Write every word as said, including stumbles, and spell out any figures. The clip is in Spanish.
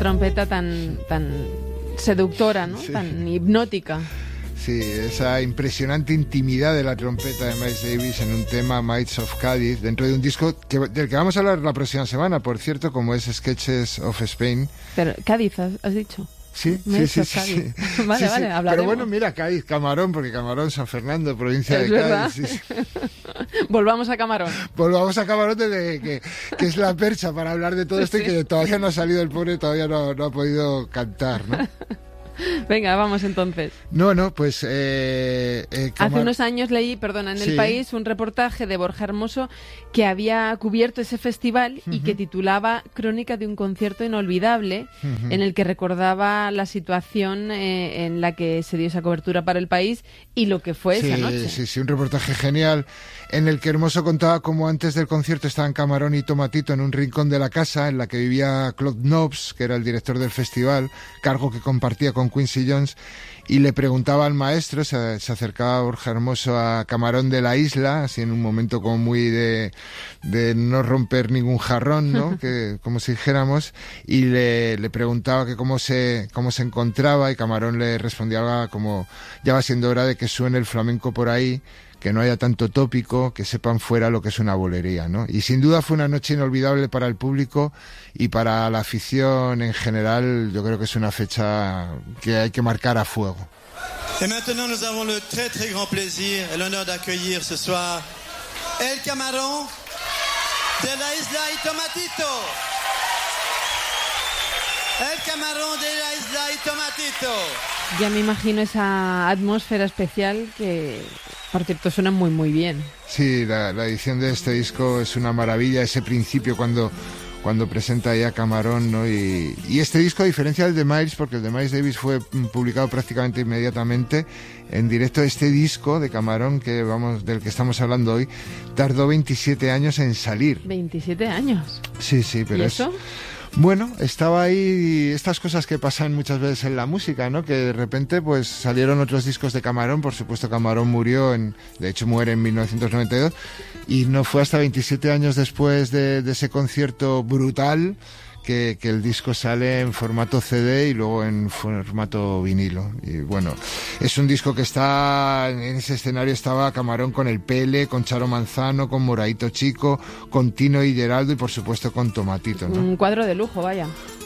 trompeta tan, tan seductora, ¿no? Sí. Tan hipnótica. Sí, esa impresionante intimidad de la trompeta de Miles Davis en un tema, Mites of Cádiz, dentro de un disco que, del que vamos a hablar la próxima semana, por cierto, como es Sketches of Spain. Pero Cádiz, ¿has, has dicho? Sí, sí, sí, sí, sí. Vale, sí, vale, sí. hablaremos. Pero bueno, mira, Cádiz, Camarón, porque Camarón, San Fernando, provincia es de verdad. Cádiz. Sí, sí. Volvamos a Camarón. Volvamos a Camarón, desde que, que es la percha para hablar de todo esto sí. Y que todavía no ha salido el pobre, todavía no, no ha podido cantar, ¿no? Venga, vamos entonces. No, no, pues... Eh, eh, Camar... Hace unos años leí, perdona, en El sí. País, un reportaje de Borja Hermoso que había cubierto ese festival uh-huh. y que titulaba Crónica de un concierto inolvidable, uh-huh. en el que recordaba la situación eh, en la que se dio esa cobertura para El País y lo que fue sí, esa noche. Sí, sí, un reportaje genial en el que Hermoso contaba cómo antes del concierto estaban Camarón y Tomatito en un rincón de la casa en la que vivía Claude Nobs, que era el director del festival, cargo que compartía con Quincy Jones, y le preguntaba al maestro, se, se acercaba Borja Hermoso a Camarón de la Isla, así en un momento como muy de, de no romper ningún jarrón, ¿no? Que, como si dijéramos, y le, le preguntaba que cómo se, cómo se encontraba, y Camarón le respondía algo como, ya va siendo hora de que suene el flamenco por ahí, que no haya tanto tópico, que sepan fuera lo que es una bolería, ¿no? Y sin duda fue una noche inolvidable para el público y para la afición en general. Yo creo que es una fecha que hay que marcar a fuego. Et maintenant nous avons le très très grand plaisir et l'honneur d'accueillir ce soir El Camarón de la Isla y Tomatito. El Camarón de la Isla y Tomatito. Ya me imagino esa atmósfera especial que, por cierto, suena muy muy bien. Sí, la, la edición de este disco es una maravilla, ese principio cuando, cuando presenta ya Camarón, ¿no? Y, y este disco, a diferencia del de Miles, porque el de Miles Davis fue publicado prácticamente inmediatamente, en directo este disco de Camarón, que vamos, del que estamos hablando hoy, tardó veintisiete años en salir. ¿veintisiete años? Sí, sí, pero ¿Y eso? Es... Bueno, estaba ahí estas cosas que pasan muchas veces en la música, ¿no? Que de repente pues salieron otros discos de Camarón, por supuesto Camarón murió, en, de hecho muere en mil novecientos noventa y dos, y no fue hasta veintisiete años después de, de ese concierto brutal que, que el disco sale en formato C D y luego en formato vinilo. Y bueno, es un disco que está, en ese escenario estaba Camarón con el Pele, con Charo Manzano, con Moraito Chico, con Tino y Geraldo y por supuesto con Tomatito, ¿no? Un cuadro de lujo, vaya.